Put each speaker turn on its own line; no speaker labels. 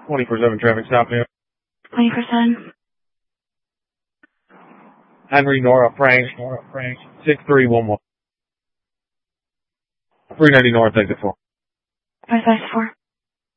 24/7 traffic stop here.
24/7.
Henry Nora Frank 6311. 390 North, exit 4.
554.